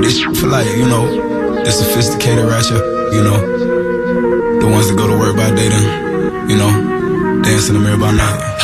This for like, you know, the sophisticated ratchet, you know, the ones that go to work by day then, you know, dance in the mirror by night.